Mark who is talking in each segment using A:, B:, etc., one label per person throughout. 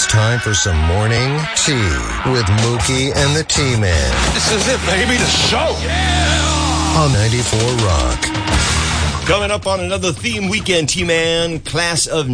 A: time for some morning tea with Mookie and the T-Man.
B: This is it, baby, the show.
A: Yeah! On 94 Rock.
C: Coming up on another theme weekend, T-Man. Class of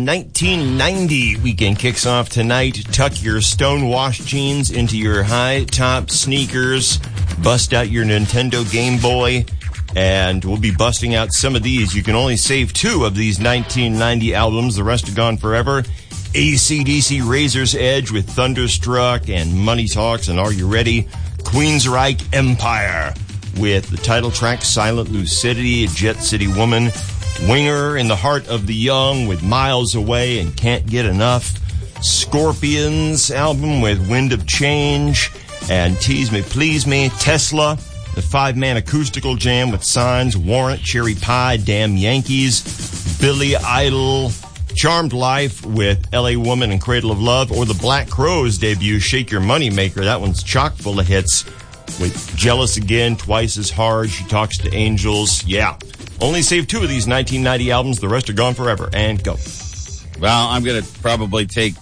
C: 1990 weekend kicks off tonight. Tuck your stone-washed jeans into your high-top sneakers. Bust out your Nintendo Game Boy. And we'll be busting out some of these. You can only save 2 of these 1990 albums. The rest are gone forever. AC/DC Razor's Edge with Thunderstruck and Money Talks and Are You Ready? Queensryche Empire with the title track Silent Lucidity, Jet City Woman. Winger in the Heart of the Young with Miles Away and Can't Get Enough. Scorpions album with Wind of Change and Tease Me Please Me. Tesla, the 5-man acoustical jam with Signs, Warrant, Cherry Pie, Damn Yankees. Billy Idol, Charmed Life with L.A. Woman and Cradle of Love, or the Black Crowes debut, Shake Your Money Maker. That one's chock full of hits with Jealous Again, Twice as Hard, She Talks to Angels. Yeah. Only saved 2 of these 1990 albums. The rest are gone forever. And go.
D: Well, I'm going to probably take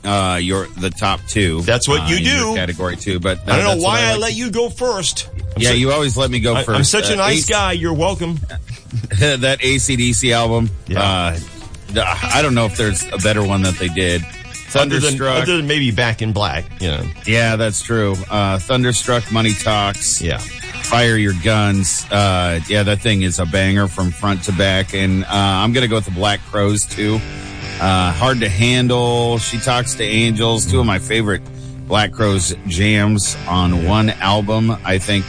D: the top 2.
C: That's what you do.
D: Category 2, but
C: I don't know why I let you go first.
D: You always let me go first.
C: I'm such a nice guy. You're welcome.
D: That AC/DC album.
C: Yeah.
D: I don't know if there's a better one that they did. Thunderstruck.
C: Other than maybe Back in Black, you know.
D: Yeah, that's true. Thunderstruck, Money Talks.
C: Yeah.
D: Fire Your Guns. That thing is a banger from front to back. And I'm going to go with the Black Crowes, too. Hard to Handle, She Talks to Angels. 2 of my favorite Black Crowes jams on one album. I think,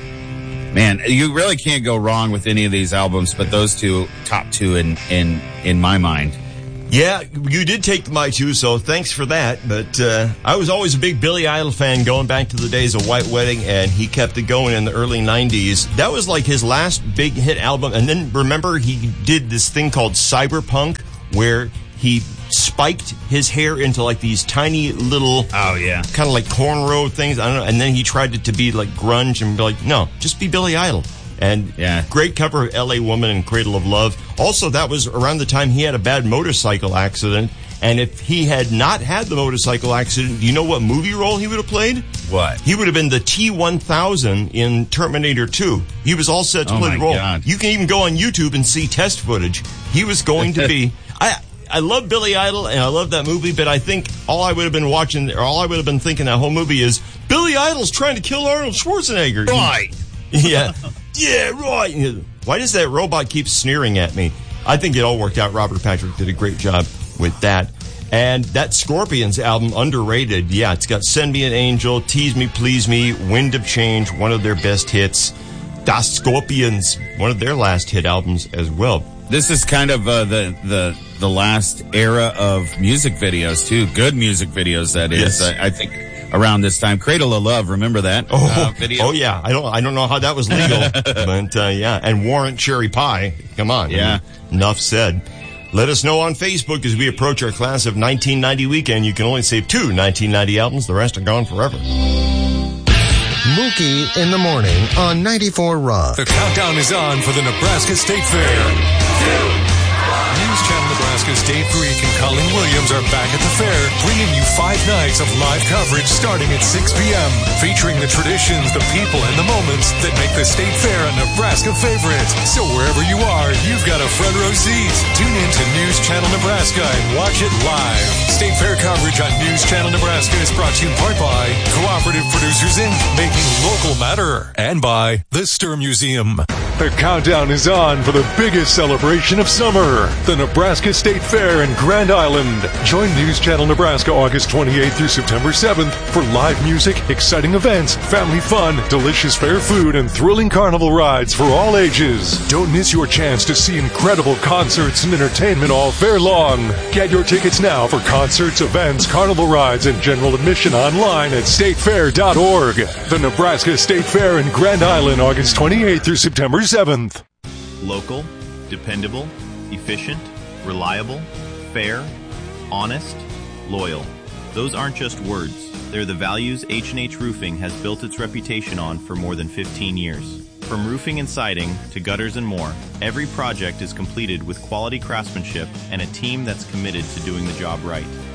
D: man, you really can't go wrong with any of these albums, but those 2, top 2 in my mind.
C: Yeah, you did take my 2, so thanks for that. But I was always a big Billy Idol fan going back to the days of White Wedding, and he kept it going in the early 90s. That was like his last big hit album. And then, remember, he did this thing called Cyberpunk, where he spiked his hair into like these tiny little, kind of like cornrow things. I don't know. And then he tried it to be like grunge and be like, no, just be Billy Idol. And great cover of L.A. Woman and Cradle of Love. Also, that was around the time he had a bad motorcycle accident. And if he had not had the motorcycle accident, do you know what movie role he would have played?
D: What?
C: He would have been the T-1000 in Terminator 2. He was all set to play the role. God. You can even go on YouTube and see test footage. He was going to be... I love Billy Idol, and I love that movie, but I think all I would have been watching, or all I would have been thinking that whole movie is, Billy Idol's trying to kill Arnold Schwarzenegger.
D: Right.
C: Yeah. Yeah, right. Why does that robot keep sneering at me? I think it all worked out. Robert Patrick did a great job with that. And that Scorpions album, underrated. Yeah, it's got Send Me an Angel, Tease Me, Please Me, Wind of Change, one of their best hits. Das Scorpions, one of their last hit albums as well.
D: This is kind of the last era of music videos too. Good music videos, that is. Yes. I think around this time, Cradle of Love. Remember that video?
C: Oh yeah. I don't know how that was legal, but yeah. And Warrant, Cherry Pie. Come on.
D: Yeah.
C: Enough said. Let us know on Facebook as we approach our class of 1990 weekend. You can only save 2 1990 albums. The rest are gone forever.
A: Mookie in the morning on 94 Rock.
B: The countdown is on for the Nebraska State Fair. News Channel Nebraska's Dave Greek and Colin Williams are back at the fair, bringing you 5 nights of live coverage starting at 6 p.m., featuring the traditions, the people, and the moments that make the State Fair a Nebraska favorite. So wherever you are, you've got a front row seat. Tune in to News Channel Nebraska and watch it live. State Fair coverage on News Channel Nebraska is brought to you in part by Cooperative Producers Inc., making local matter, and by the Stir Museum. The countdown is on for the biggest celebration of summer, the Nebraska State Fair in Grand Island. Join News Channel Nebraska August 28th through September 7th for live music, exciting events, family fun, delicious fair food, and thrilling carnival rides for all ages. Don't miss your chance to see incredible concerts and entertainment all fair long. Get your tickets now for concerts, events, carnival rides, and general admission online at statefair.org. The Nebraska State Fair in Grand Island, August 28th through September 7th.
E: Local, dependable, efficient, reliable, fair, honest, loyal. Those aren't just words. They're the values H&H Roofing has built its reputation on for more than 15 years. From roofing and siding to gutters and more, every project is completed with quality craftsmanship and a team that's committed to doing the job right.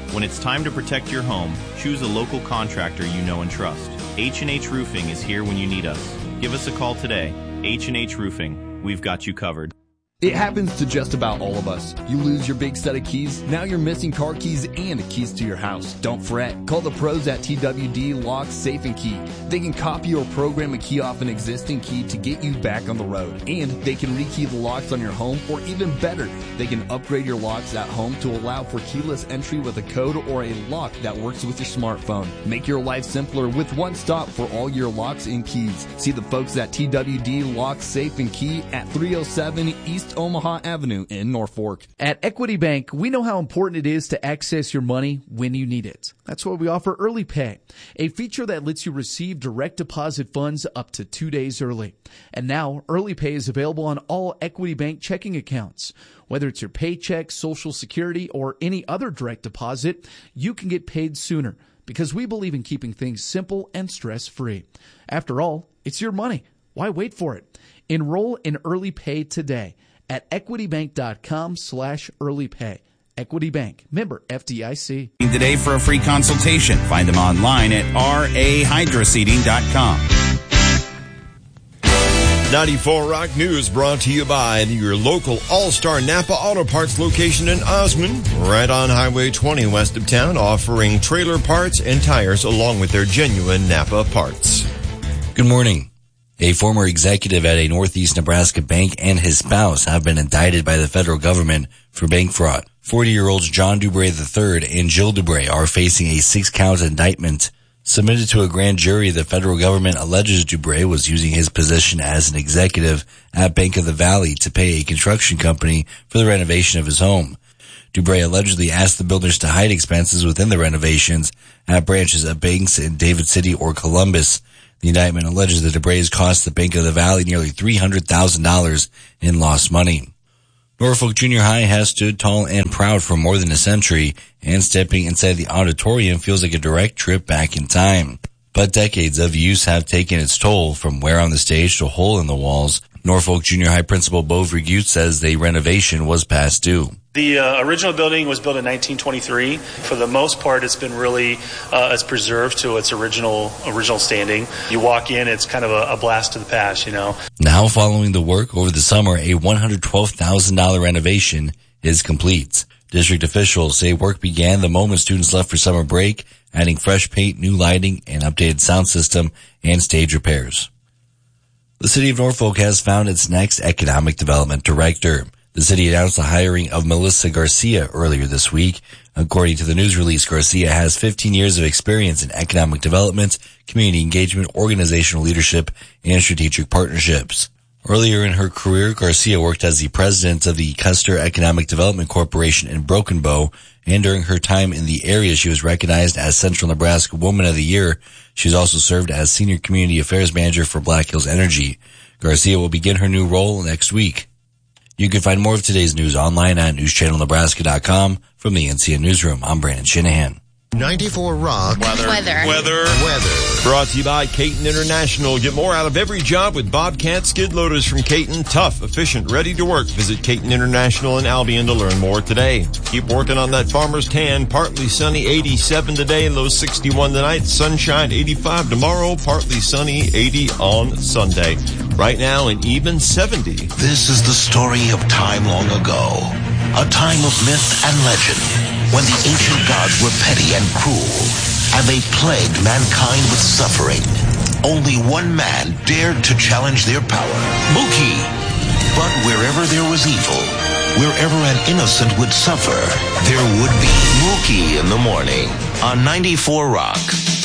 E: When it's time to protect your home, choose a local contractor you know and trust. H&H Roofing is here when you need us. Give us a call today. H&H Roofing. We've got you covered.
F: It happens to just about all of us. You lose your big set of keys, now you're missing car keys and keys to your house. Don't fret. Call the pros at TWD Lock, Safe, and Key. They can copy or program a key off an existing key to get you back on the road. And they can rekey the locks on your home, or even better, they can upgrade your locks at home to allow for keyless entry with a code or a lock that works with your smartphone. Make your life simpler with one stop for all your locks and keys. See the folks at TWD Lock, Safe, and Key at 307 East Omaha Avenue in Norfolk.
G: At Equity Bank, we know how important it is to access your money when you need it. That's why we offer Early Pay, a feature that lets you receive direct deposit funds up to 2 days early. And now, Early Pay is available on all Equity Bank checking accounts. Whether it's your paycheck, Social Security, or any other direct deposit, you can get paid sooner because we believe in keeping things simple and stress-free. After all, it's your money. Why wait for it? Enroll in Early Pay today at equitybank.com/earlypay. Equity Bank, member FDIC.
H: Today for a free consultation. Find them online at rahydroseeding.com.
C: 94 Rock News brought to you by your local All-Star Napa Auto Parts location in Osmond, right on Highway 20 west of town, offering trailer parts and tires along with their genuine Napa parts.
I: Good morning. A former executive at a Northeast Nebraska bank and his spouse have been indicted by the federal government for bank fraud. 40-year-olds John Dubray III and Jill Dubray are facing a 6-count indictment. Submitted to a grand jury, the federal government alleges Dubray was using his position as an executive at Bank of the Valley to pay a construction company for the renovation of his home. Dubray allegedly asked the builders to hide expenses within the renovations at branches of banks in David City or Columbus. The indictment alleges that Dubray's cost the Bank of the Valley nearly $300,000 in lost money. Norfolk Junior High has stood tall and proud for more than a century, and stepping inside the auditorium feels like a direct trip back in time. But decades of use have taken its toll, from wear on the stage to hole in the walls. Norfolk Junior High Principal Bo Vergute says the renovation was past due.
J: The original building was built in 1923. For the most part, it's been really it's preserved to its original standing. You walk in, it's kind of a blast to the past, you know.
I: Now, following the work over the summer, a $112,000 renovation is complete. District officials say work began the moment students left for summer break, adding fresh paint, new lighting, an updated sound system, and stage repairs. The city of Norfolk has found its next economic development director. The city announced the hiring of Melissa Garcia earlier this week. According to the news release, Garcia has 15 years of experience in economic development, community engagement, organizational leadership, and strategic partnerships. Earlier in her career, Garcia worked as the president of the Custer Economic Development Corporation in Broken Bow, and during her time in the area, she was recognized as Central Nebraska Woman of the Year. She has also served as Senior Community Affairs Manager for Black Hills Energy. Garcia will begin her new role next week. You can find more of today's news online at newschannelnebraska.com. From the NCN Newsroom, I'm Brandon Shanahan.
A: 94 Rock.
C: Weather. Brought to you by Caton International. Get more out of every job with Bobcat skid loaders from Caton. Tough, efficient, ready to work. Visit Caton International in Albion to learn more today. Keep working on that farmer's tan. Partly sunny, 87 today, low 61 tonight. Sunshine, 85 tomorrow. Partly sunny, 80 on Sunday. Right now, an even 70.
K: This is the story of time long ago. A time of myth and legend, when the ancient gods were petty and cruel, and they plagued mankind with suffering. Only one man dared to challenge their power, Mookie. But wherever there was evil, wherever an innocent would suffer, there would be Mookie in the morning on 94 Rock.